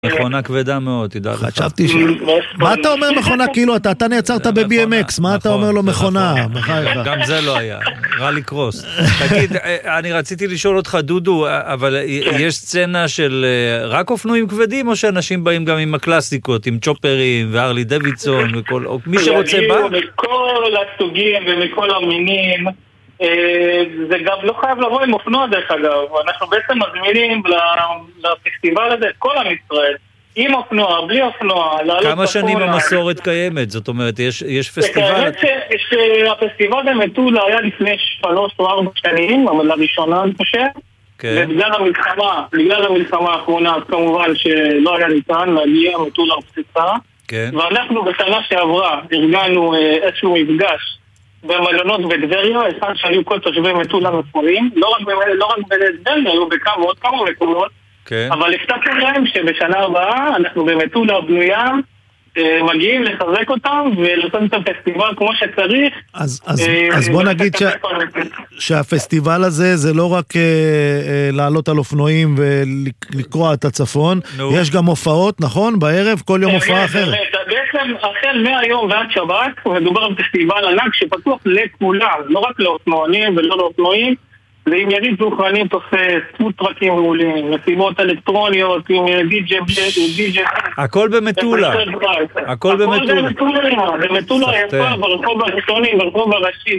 מכונה כבדה מאוד, תדע לך. חשבתי מה אתה אומר מכונה? כאילו, אתה נעצרת ב-BMX, מה אתה אומר לו מכונה? גם זה לא היה, רע לקרוס. תגיד, אני רציתי לשאול אותך, דודו, אבל יש סצנה של רק אופנועים כבדים, או שאנשים באים גם עם הקלאסיקות, עם צ'ופרים והרלי דוידסון, או מי שרוצה בא? מכל הסוגים ומכל המינים, זה גם לא חייב לבוא עם אופנוע דרך אגב, אנחנו בעצם מזמינים לפסטיבל הזה את כל עם ישראל, עם אופנוע, בלי אופנוע. כמה שנים המסורת קיימת? זאת אומרת, יש פסטיבל? הפסטיבל במטולה היה לפני 3 או 4 שנים, אבל לראשונה אני חושב, ובגלל המלחמה האחרונה, כמובן שלא היה ניתן להגיע מטולה בפצצה, ואנחנו בשנה שעברה ארגנו איזשהו מפגש במלונות בטבריה, אחד שהיו כל תושבי מטולה מפורים, לא רק בטבריה, היו עוד כמה מקומות, אבל הבטחנו להם שבשנה הבאה אנחנו במטולה בנויה, מגיעים לחזק אותם ולעשות את הפסטיבל כמו שצריך. אז בוא נגיד שהפסטיבל הזה זה לא רק לעלות על אופנועים ולקרוע את הצפון, יש גם הופעות, נכון? בערב, כל יום הופעה אחרת. בעצם החל מהיום ועד שבת מדובר בפסטיבל ענק שפתוח לכולם, לא רק לאופנוענים ולא לאופנועים, ועם יריד זוכרנים תופס, פוטרקים מעולים, מסיבות אלקטרוניות, עם די-ג'י. הכל במטולה. הכל במטולה. במטולה יפה, ברחוב הראשוני, ברחוב הראשי.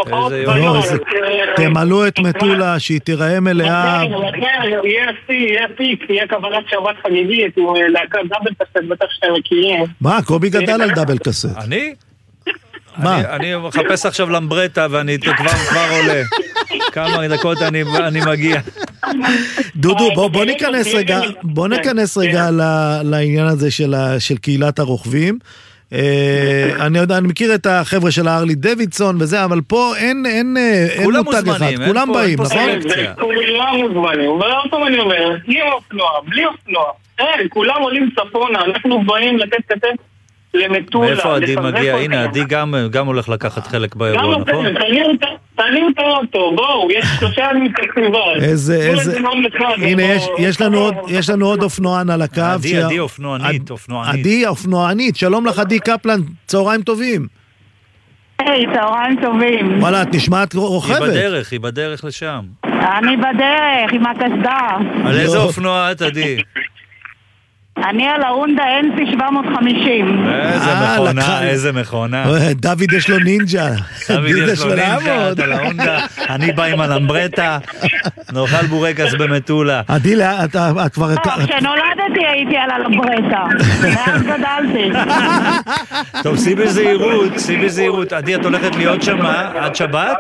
תמלאו את מטולה, שהיא תיראה מלאה. יהיה פיק, יהיה קבלת שבת חגיגית, עם להקת דאבל קסט, בטח שאתם מכירים. מה, קובי גדל על דאבל קסט. אני? אני מחפש עכשיו למברטה ואני כבר עולה. כמה דקות אני מגיע. דודו, בוא ניכנס רגע לעניין הזה של קהילת הרוכבים. אני מכיר את החבר'ה של הארלי דוידסון וזה, אבל פה אין מותג אחד, כולם באים, נכון? כולם מוזמנים, ולא פעם אני אומר, עם אופנוע, בלי אופנוע, כולם עולים צפונה, אנחנו באים לתת כתף למטולה. מאיפה עדי מגיע? הנה, עדי גם הולך לקחת חלק באירוע, נכון? תעלים את האוטו, בואו, יש 3 ימים פסטיבל. הנה, יש לנו עוד אופנוען על הקו. עדי אופנוענית. עדי אופנוענית, שלום לך עדי קפלן, צהריים טובים. היי, צהריים טובים. וואלה, את נשמעת רוכבת. היא בדרך לשם. אני בדרך, עם הקסדה. על איזה אופנוע את עדי? אני על ההונדה NC 750. איזה מכונה. דוד יש לו נינג'ה. דוד יש לו נינג'ה, אתה להונדה. אני בא עם הלמברטה. נאכל בורקס במטולה. עדי, את כבר... כשנולדתי הייתי על הלמברטה. מאז גדלתי. טוב, סי בזהירות. עדי, את הולכת להיות שמה עד שבת?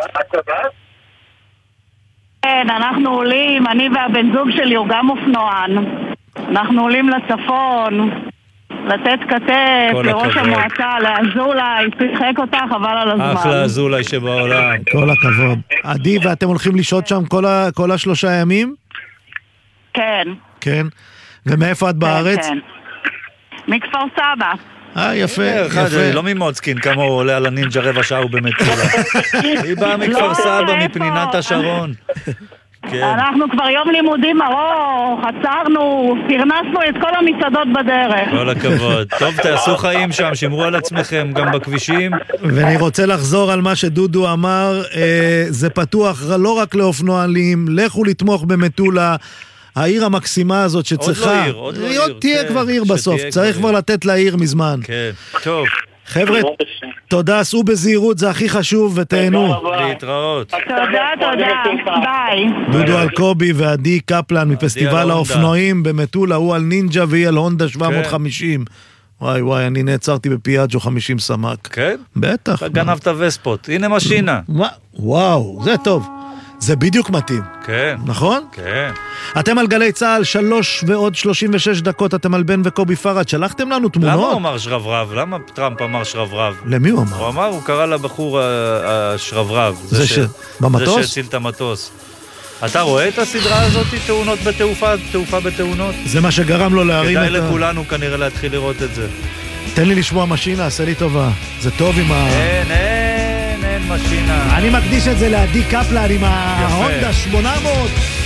כן, אנחנו עולים, אני והבן זוג שלי הוא גם אופנוען. אנחנו עולים לצפון, לתת כתף לראש המועצה, לאזולאי, שיחק אותה, חבל על הזמן. אחלה אזולאי שבעולם. כל הכבוד. עדי, ואתם הולכים לשהות שם כל 3 ימים? כן. כן? ומאיפה את בארץ? כן. מכפר סבא. יפה. לא ממוצקין, כמה הוא עולה על הנינג'ה 15 שעה במטולה. היא באה מכפר סבא, מפנינת השרון. אנחנו כבר יום לימודים ארוך, עצרנו, פרנסנו את כל המסעדות בדרך. כל הכבוד. טוב, תעשו חיים שם, שמרו על עצמכם גם בכבישים. ואני רוצה לחזור על מה שדודו אמר, זה פתוח לא רק לאופנוענים, לכו לתמוך במטולה, העיר המקסימה הזאת שצריכה... עוד לא עיר. תהיה כבר עיר בסוף, צריך כבר לתת לעיר מזמן. כן, טוב. חבר'ה, תודה, סעו בזהירות, זה הכי חשוב, ותהנו. להתראות. תודה, ביי. דודו אלקובי ועדי קפלן מפסטיבל האופנועים במטולה, הוא על נינג'ה והיא על הונדה 750. וואי, אני נעצרתי בפיאג'ו 50 סמ"ק. כן? בטח. אתה גנבת וספות, הנה משינה. וואו, זה טוב. זה בדיוק מתאים. כן. נכון? כן. אתם על גלי צהל, 3 ועוד 36 דקות, אתם על בן וקובי פרד, שלחתם לנו תמונות? למה הוא אמר שרברב? למה טראמפ אמר שרברב? למי הוא אמר? הוא קרא לבחור השרברב. במטוס? זה שהציל את המטוס. אתה רואה את הסדרה הזאת, תאונות תעופה בתאונות? זה מה שגרם לו להרים את כדאי לכולנו כנראה להתחיל לראות את זה. תן לי לשמוע משינה, עשה לי טובה. זה טוב עם אין משינה. אני מקדיש את זה לעדי קפלן עם ההונדה 800